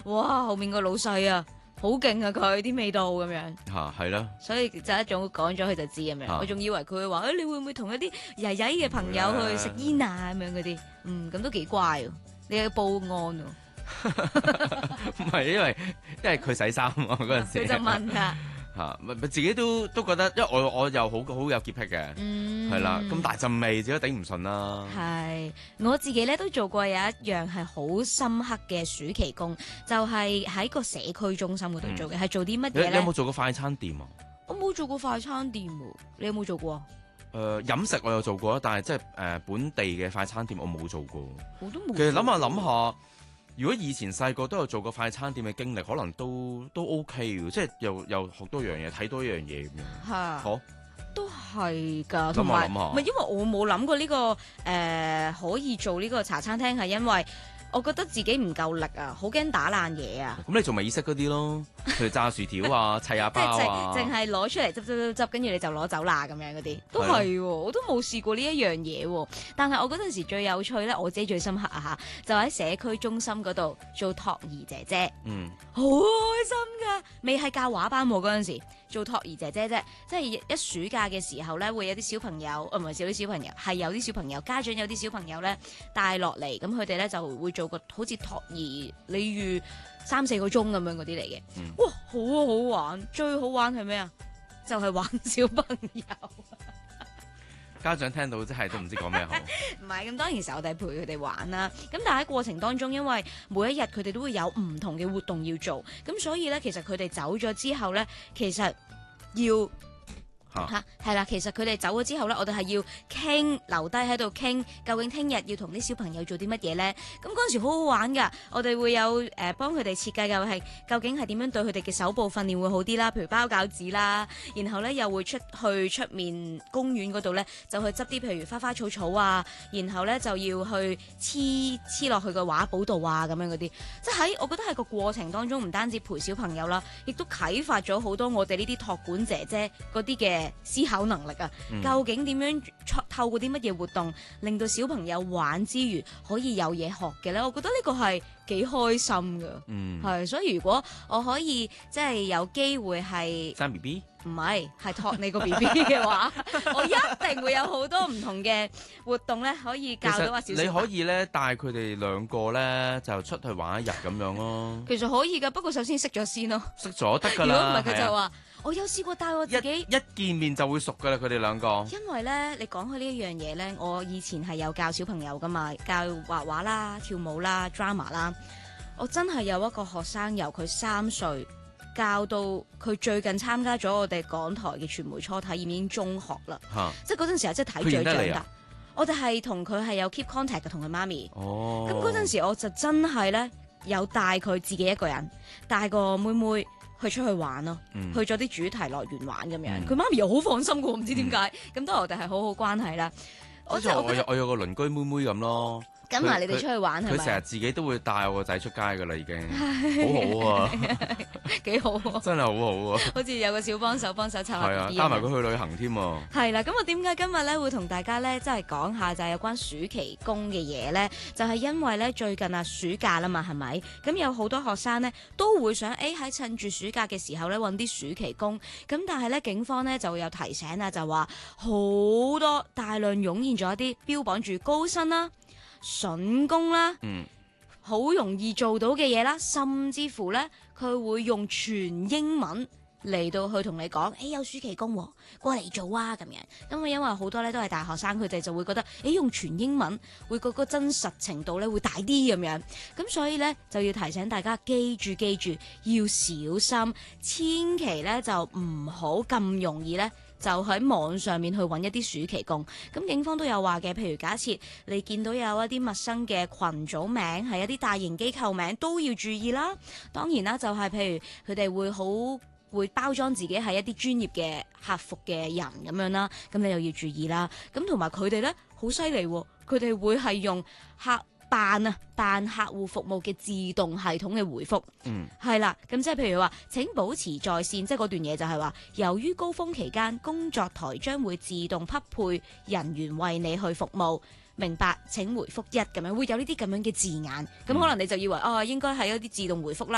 哇，後面個老細啊，好勁啊佢啲味道咁樣。 係啦。 所以就一早講咗佢就知咁樣。我仲以為佢會話你會唔會同一啲曳曳嘅朋友去食煙啊咁樣嗰啲？咁都幾乖喎。你要報案喎。 唔係因為佢洗衫啊嗰陣時。 佢就問啦。 自己都覺得，因為我又好有潔癖嘅，係啦，咁大陣味自己都頂唔順啦。 係我自己咧都做過有一樣係好深刻嘅暑期工，就係喺個社區中心嗰度做嘅，係做啲乜嘢咧？ 你有冇做過快餐店啊？ 我冇做過快餐店喎，你有冇做過？ 飲食我有做過，但係即係本地嘅快餐店我冇做過。 我都冇。 其實諗下。如果以前細個都有做過快餐店嘅經歷，可能都 OK 嘅，即係又學多樣嘢，睇多一樣嘢咁樣。 係。 好。 都係㗎，同埋唔係因為我冇諗過呢個可以做呢個茶餐廳，係因為我覺得自己唔夠力啊，好驚打爛嘢啊。 咁你做美式嗰啲咯，譬如炸薯條啊、砌下包啊， 即係淨係攞出嚟執，跟住你就攞走啦咁樣嗰啲，都係喎，我都冇試過呢一樣嘢喎。但係我嗰陣時最有趣咧，我自己最深刻啊嚇，就喺社區中心嗰度做托兒姐姐，好開心㗎，未係教畫班喎嗰陣時。做托兒姐姐啫，即係一暑假嘅時候咧，會有啲小朋友，唔係少啲小朋友，係有啲小朋友，家長有啲小朋友咧帶落嚟，咁佢哋咧就會做個好似托兒，你預3-4個鐘咁樣嗰啲嚟嘅。哇，好好玩，最好玩係咩啊？就係玩小朋友。 家長聽到真係都唔知講咩好。 唔係咁，當然時候我哋陪佢哋玩啦。咁但係喺過程當中，因為每一日佢哋都會有唔同嘅活動要做，咁所以咧，其實佢哋走咗之後咧，其實要係啦。其實佢哋走咗之後咧，我哋係要傾，留低喺度傾，究竟聽日要同啲小朋友做啲乜嘢咧？咁嗰陣時好好玩㗎，我哋會有幫佢哋設計嘅究竟係點樣對佢哋嘅手部訓練會好啲啦，譬如包餃子啦，然後咧又會出去出面公園嗰度咧，就去執啲譬如花花草草啊，然後咧就要去黐落去個畫簿度啊咁樣嗰啲，即係我覺得喺個過程當中唔單止陪小朋友啦，亦都啟發咗好多我哋呢啲託管姐姐嗰啲嘅思考能力啊，究竟點樣透過啲乜嘢活動令到小朋友玩之餘可以有嘢學嘅咧？我覺得呢個係幾開心噶，係所以如果我可以即係有機會係生 BB， 唔係托你個 BB 嘅話，我一定會有好多唔同嘅活動咧，可以教到阿小。你可以咧帶佢哋兩個咧就出去玩一日咁樣咯。 其實可以噶，不過首先識咗先咯。 識咗得噶啦。 如果唔係佢就話。我有試過帶我自己一見面就會熟噶啦，佢哋兩個。 因為咧，你講開呢一樣嘢咧，我以前係有教小朋友噶嘛，教畫畫啦、跳舞啦、drama 啦。我真係有一個學生由佢3歲教到佢最近參加咗我哋港台嘅傳媒初體驗，已經中學啦。即係嗰陣時候即係睇住長大。我哋係同佢係有 keep contact 嘅，同佢媽咪。咁嗰陣時我就真係咧有帶佢自己一個人，帶個妹妹。去出去玩咯，去咗啲主題樂園玩咁樣，佢媽咪又好放心嘅，唔知點解。咁當然我哋係好好關係啦。 我有個鄰居妹妹咁咯。 跟埋你哋出去玩係咪？ 佢成日自己都會帶我個仔出街噶啦，已經好好啊， 幾好啊， 真係好好啊， 好似有個小幫手湊下啲。 帶埋佢去旅行添啊。 係啦，咁我點解今日咧會同大家咧即係講下就係有關暑期工嘅嘢咧？就係因為咧最近暑假啦嘛，係咪？咁有好多學生咧都會想喺趁住暑假嘅時候咧揾啲暑期工。咁但係咧警方咧就會有提醒啊，就話好多大量湧現咗一啲標榜住高薪啦、筍工啦，好容易做到嘅嘢啦，甚至乎咧佢會用全英文嚟到去同你講，有暑期工過嚟做啊咁樣。因為好多咧都係大學生，佢哋就會覺得，用全英文會嗰個真實程度咧會大啲咁樣。咁所以咧就要提醒大家記住要小心，千祈咧就唔好咁容易咧。就喺網上面去揾一啲暑期工，咁警方都有話嘅，譬如假設你見到有一啲陌生嘅群組名，係一啲大型機構名，都要注意啦。當然啦，就係譬如佢哋會包裝自己係一啲專業嘅客服嘅人咁樣啦，咁你又要注意啦。咁同埋佢哋咧好犀利，佢哋會係用扮客戶服務嘅自動系統嘅回覆，係啦，咁即係譬如話請保持在線，即係嗰段嘢就係話，由於高峰期間工作台將會自動匹配人員為你去服務，明白請回覆1咁樣，會有呢啲咁樣嘅字眼，咁可能你就以為應該係一啲自動回覆啦。